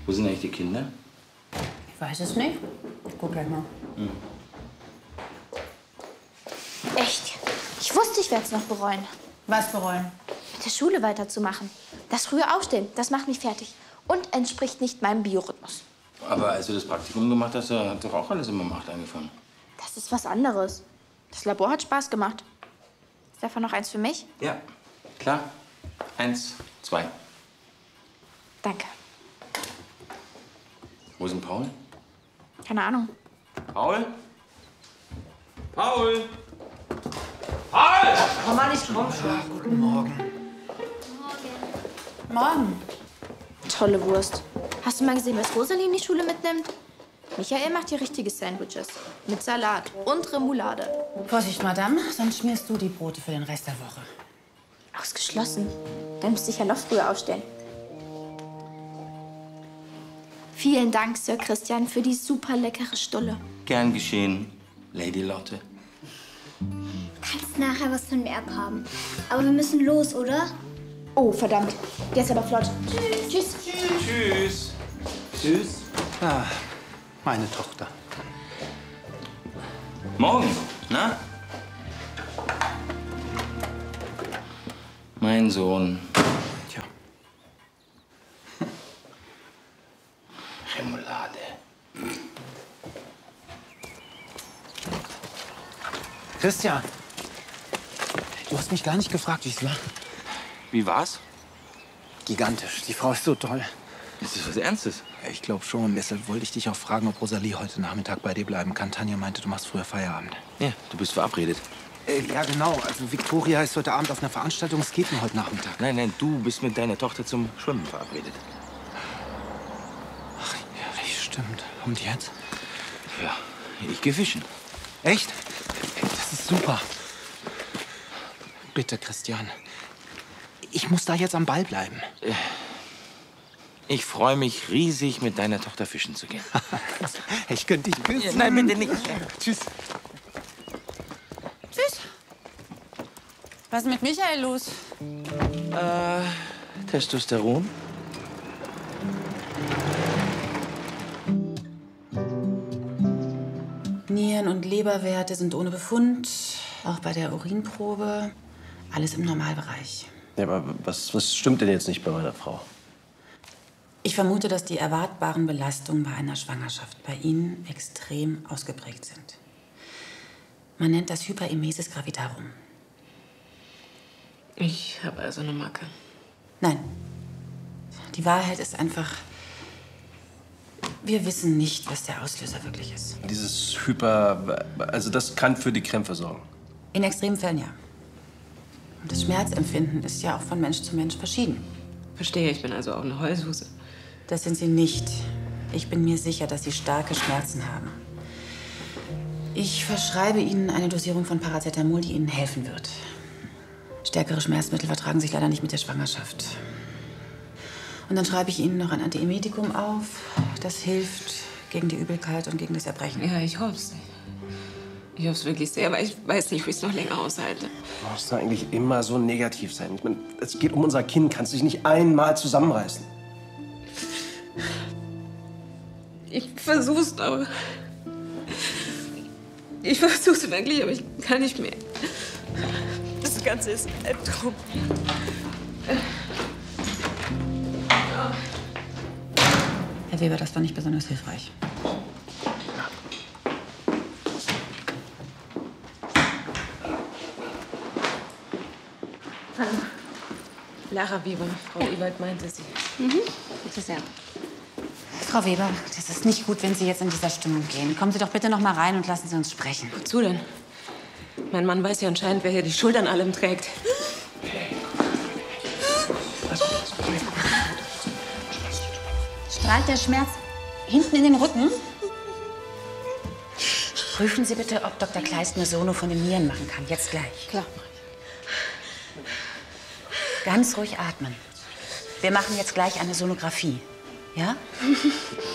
Wo sind eigentlich die Kinder? Ich weiß es nicht. Ich guck gleich mal. Echt? Ich wusste, ich werde es noch bereuen. Was bereuen? Mit der Schule weiterzumachen. Das frühe Aufstehen, das macht mich fertig. Und entspricht nicht meinem Biorhythmus. Aber als du das Praktikum gemacht hast, hat doch auch alles immer um 8 angefangen. Das ist was anderes. Das Labor hat Spaß gemacht. Ist davon noch eins für mich? Ja, klar. 1, 2. Danke. Wo ist denn Paul? Keine Ahnung. Paul? Paul! Paul! Oh Mann, ich komm schon. Guten Morgen. Morgen. Tolle Wurst. Hast du mal gesehen, was Rosalie in die Schule mitnimmt? Michael macht hier richtige Sandwiches. Mit Salat und Remoulade. Vorsicht, Madame, sonst schmierst du die Brote für den Rest der Woche. Ausgeschlossen. Dann müsste ich ja noch früher aufstehen. Vielen Dank, Sir Christian, für die super leckere Stulle. Gern geschehen, Lady Lotte. Kannst nachher was von mir abhaben. Aber wir müssen los, oder? Oh, verdammt. Jetzt aber flott. Tschüss. Tschüss. Tschüss. Ah, meine Tochter. Morgen, na? Mein Sohn. Tja. Remoulade. Christian, du hast mich gar nicht gefragt, wie es war. Wie war's? Gigantisch. Die Frau ist so toll. Ist das was Ernstes? Ja, ich glaube schon. Deshalb wollte ich dich auch fragen, ob Rosalie heute Nachmittag bei dir bleiben kann. Tanja meinte, du machst früher Feierabend. Ja, du bist verabredet. Ja, genau. Also Victoria ist heute Abend auf einer Veranstaltung. Es geht nur heute Nachmittag. Nein, nein, du bist mit deiner Tochter zum Schwimmen verabredet. Ach, ja, stimmt. Und jetzt? Ja, ich geh fischen. Echt? Das ist super. Bitte, Christian. Ich muss da jetzt am Ball bleiben. Ich freue mich riesig, mit deiner Tochter fischen zu gehen. Ich könnte dich küssen. Nein, bitte nicht. Tschüss. Tschüss. Was ist mit Michael los? Testosteron? Nieren- und Leberwerte sind ohne Befund. Auch bei der Urinprobe. Alles im Normalbereich. Ja, aber was stimmt denn jetzt nicht bei meiner Frau? Ich vermute, dass die erwartbaren Belastungen bei einer Schwangerschaft bei Ihnen extrem ausgeprägt sind. Man nennt das Hyperemesis gravitarum. Ich habe also eine Macke. Nein. Die Wahrheit ist einfach, wir wissen nicht, was der Auslöser wirklich ist. Dieses also das kann für die Krämpfe sorgen. In extremen Fällen ja. Und das Schmerzempfinden ist ja auch von Mensch zu Mensch verschieden. Verstehe, ich bin also auch eine Heulsuse. Das sind Sie nicht. Ich bin mir sicher, dass Sie starke Schmerzen haben. Ich verschreibe Ihnen eine Dosierung von Paracetamol, die Ihnen helfen wird. Stärkere Schmerzmittel vertragen sich leider nicht mit der Schwangerschaft. Und dann schreibe ich Ihnen noch ein Antiemetikum auf. Das hilft gegen die Übelkeit und gegen das Erbrechen. Ja, ich hoffe es. Ich hoffe es wirklich sehr, aber ich weiß nicht, wie ich es noch länger aushalte. Du musst eigentlich immer so negativ sein. Ich meine, es geht um unser Kind. Kannst du dich nicht einmal zusammenreißen? Ich versuch's aber. Ich versuch's wirklich, aber ich kann nicht mehr. Das Ganze ist ein Albtraum. Herr Weber, das war nicht besonders hilfreich. Hallo. Lara Weber, Frau Ewald meinte sie. Bitte sehr. Frau Weber, das ist nicht gut, wenn Sie jetzt in dieser Stimmung gehen. Kommen Sie doch bitte noch mal rein und lassen Sie uns sprechen. Wozu denn? Mein Mann weiß ja anscheinend, wer hier die Schuld an allem trägt. Strahlt der Schmerz hinten in den Rücken? Prüfen Sie bitte, ob Dr. Kleist eine Sono von den Nieren machen kann. Jetzt gleich. Klar. Ganz ruhig atmen. Wir machen jetzt gleich eine Sonographie. Ja?